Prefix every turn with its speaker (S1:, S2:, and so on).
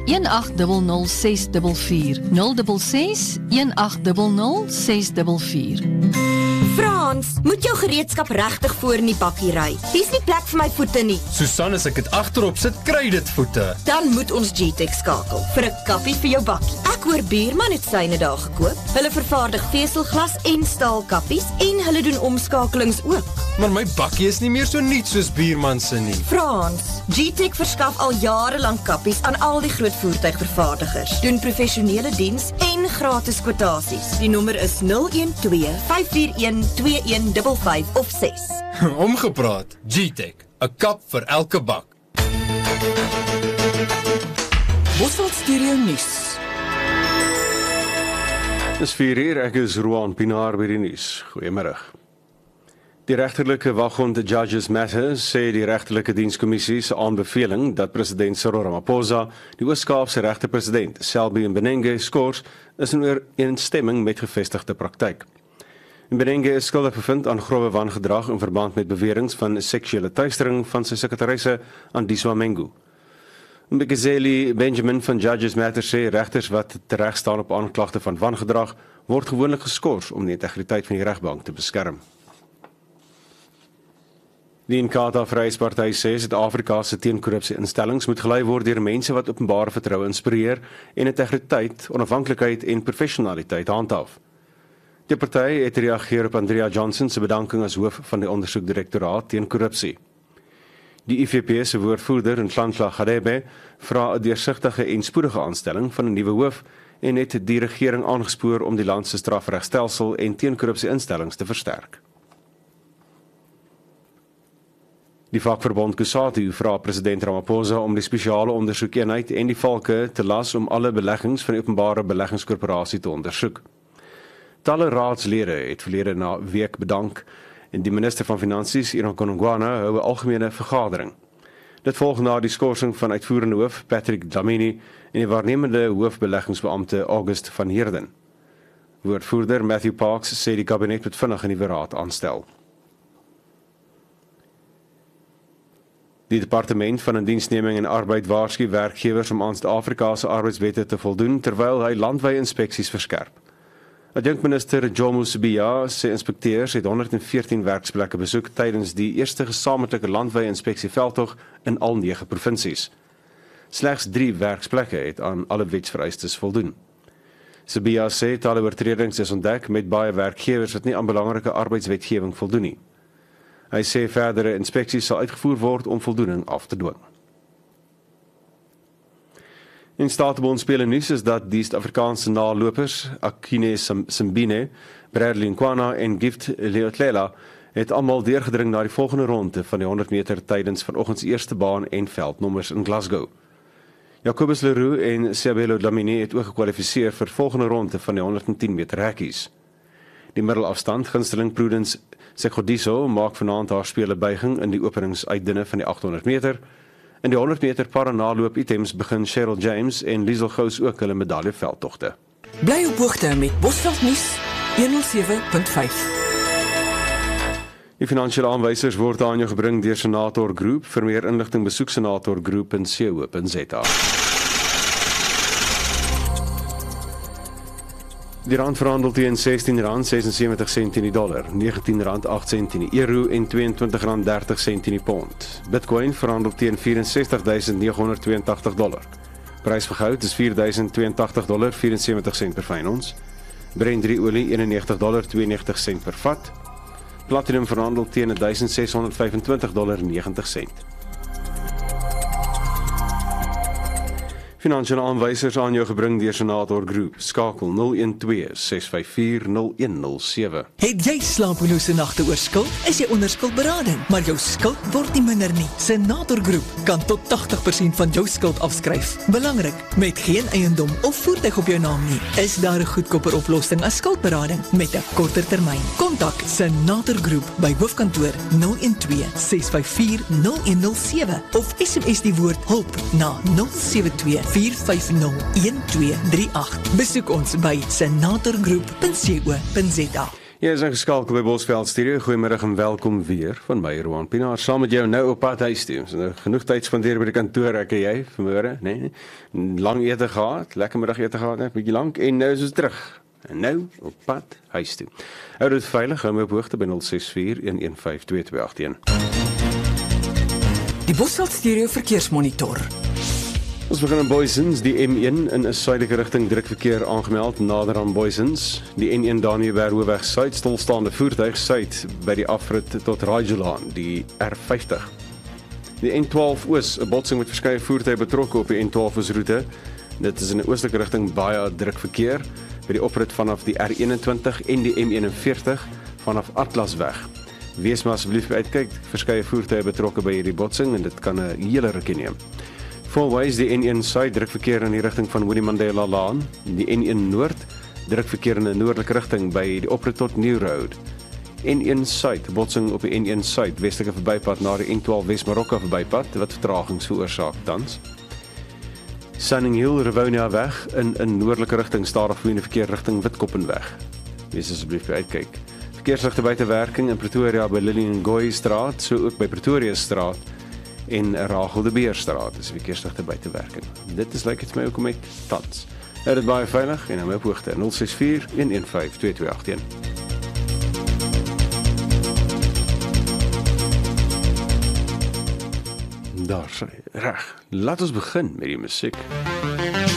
S1: 066 1800 644. 066 1800 644.
S2: Frans, moet jou gereedskap regtig voor in die bakkie ry. Hier's nie plek vir my voete nie.
S3: Susan, as ek dit agterop sit, kry dit voete.
S2: Dan moet ons GTEC skakel vir 'n kappie vir jou bakkie. Ek hoor Buurman het syne daar gekoop. Hulle vervaardig veselglas en staalkappies en hulle doen omskakelings ook.
S3: Maar my bakkie is nie meer so nuut soos Buurman se nie.
S2: Frans, GTEC verskaf al jare lank kappies aan al die groot voertuigvervaardigers. Doen professionele diens en gratis kwotasies. Die nommer is 012-541-2155 of 6.
S3: Omgepraat, GTEC, 'n kap vir elke bak.
S4: Bosveld Stereo Nuus.
S5: Dis 4 uur, ek is Roan Pinaar by die nuus. Goeiemiddag. Die regterlike waghond Judges Matter sê die regterlike dienskommissie se aanbeveling dat president Cyril Ramaphosa die Oos-Kaapse regter-president Selby Mbenenge skors is in ooreenstemming met gevestigde praktyk. Mbenenge is skuldig bevind aan grove wangedrag in verband met beweringe van seksuele teistering van sy sekretaresse Andiswa Mengu. Mbekazeli Benjamin van Judges Matter sê regters wat tereg staan op aanklagte van wangedrag word gewoonlik geskort om die integriteit van die regbank te beskerm. Die Inkatha Vryheidsparty sê Suid-Afrika se teenkorrupsie instellings moet gelei word deur mense wat openbare vertroue inspireer en integriteit, onafhanklikheid en professionaliteit handhaaf. Die party het reageer op Andrea Johnson se bedanking as hoof van die ondersoekdirektoraat teen korrupsie. Die IFP se woordvoerder in Nhlanhla Gadebe vra 'n deursigtige en spoedige aanstelling van 'n nuwe hoof en het die regering aangespoor om die land se strafregstelsel en teenkorrupsie instellings te versterk. Die vakverbond Kusatu vra president Ramaphosa om die spesiale ondersoekeenheid en die valke te las om alle beleggings van die openbare beleggingskorporasie te ondersoek. Talle raadslede het verlede na week bedank en die minister van Finansies, Enoch Godongwana, hou 'n algemene vergadering. Dit volg na die skorsing van uitvoerende hoof Patrick Dlamini en die waarnemende hoofbeleggingsbeampte August van Heerden. Woordvoerder Matthew Parks sê die kabinet moet vinnig 'n nuwe raad aanstel. Die departement van Indiensneming en Arbeid waarsku werkgewers om aan Suid-Afrika se arbeidswette te voldoen terwyl hy landwyse inspeksies verskerp. Adjunkminister Jomo Sibiya sê inspekteurs het 114 werksplekke besoek tydens die eerste gesamentlike landwyse inspeksieveldtog in al 9 provinsies. Slegs 3 werksplekke het aan alle wetsvereistes voldoen. Sibiya sê talle oortredings is ontdek met baie werkgewers wat nie aan belangrike arbeidswetgewing voldoen nie. Hy sê verdere inspeksies sal uitgevoer word om voldoening af te dwing. In Statebond spele nuus is dat die Suid-Afrikaanse nalopers Akine Simbine, Bradley Nkwana en Gift Leotlela het almal deurgedring na die volgende ronde van die 100 meter tydens vanoggend se eerste baan en veldnommers in Glasgow. Jacobus Leroux en Sebelo Dlamini het ook gekwalifiseer vir volgende ronde van die 110 meter hekkies. Die middelafstand gunsteling Prudence Sekgodiso maak vanaand haar spelebuiging in die openingsuitdinne van die 800 meter. In die 100 meter paranaloop items begin Cheryl James en Liesel Gous ook hulle medaljeveldtogte.
S4: Bly op hoogte met Bosveld Nuus 107.5.
S5: Die finansiële aanwysers word aan jou gebring deur Senator Groep. Vir meer inligting besoek senatorgroep.co.za. Die rand verhandel teen R16.76 in die dollar, R19.08 in die euro en R22.30 in die pond. Bitcoin verhandel teen $64,982. Prys vir goud is $4.082, 74 sent per fyn ons. Brent 3 olie $91.92 per vat. Platinum verhandel teen $1,625, 90 sent. Finansiële aanwysers aan jou gebring deur Senator Groep. Skakel 012-654-0107.
S4: Het jy slapelose nagte oor skuld? Is jy onder skuldberading, maar jou skuld word nie minder nie. Senator Groep kan tot 80% van jou skuld afskryf. Belangrik, met geen eiendom of voertuig op jou naam nie, is daar 'n goedkoper oplossing as skuldberading met 'n korter termyn. Kontak Senator Groep by hoofkantoor 012-654-0107 of SMS die woord hulp na 072-450-1238. Besoek ons by senatorgroep.co.za.
S5: Jy is ingeskakel by Bosveld Studio. Goeiemiddag en welkom weer van my Roan Pinaar. Saam met jou nou op pad huis toe. So, genoeg tyd spandeer by die kantoor, ek en jy vanmôre, nee. Lang ete gehad, lekker middagete gehad, net bietjie lank en nou is ons terug. En nou op pad huis toe. Hou dit veilig, hou my op hoogte by 064 115 2281.
S4: Die Bosveld Studio verkeersmonitor.
S5: Ons begin in Boysens, die M1 in 'n suidelike rigting drukverkeer aangemeld nader aan Boysens. Die N1 Daniëlberg Hoofweg Suid stilstaande voertuig suid by die afrit tot Rajalaan, die R50. Die N12 Oos, 'n botsing met verskeie voertuie betrokke op die N12 Oos roete. Dit is in 'n oostelike rigting baie drukverkeer by die oprit vanaf die R21 en die M41 vanaf Atlasweg. Wees maar asseblief uitkyk, verskeie voertuie betrokke by hierdie botsing en dit kan 'n hele rukkie neem. Volwys die N1 Suid drukverkeer in die rigting van Winnie Mandela Laan, die N1 Noord drukverkeer in 'n noordelike rigting by die oprit tot New Road. N1 Suid botsing op die N1 Suid westelike verbypad na die N12 Wes-Marokka verbypad wat vertragings veroorsaak tans. Sunning Hill Rivonia weg in 'n noordelike rigting stadig vloeiende verkeer rigting Witkoppenweg. Wees asseblief uitkyk. Verkeersligte buite werking in Pretoria by Lillian Ngoyi Straat, so ook by Pretoria Straat en Rachel de Beer Straat is verkeersligte buite werking. Dit is lyk dit vir my ook om met tans. Hou dit baie veilig en hou my op hoogte 064 115 2281. Daar sê reg. Laat ons begin met die musiek.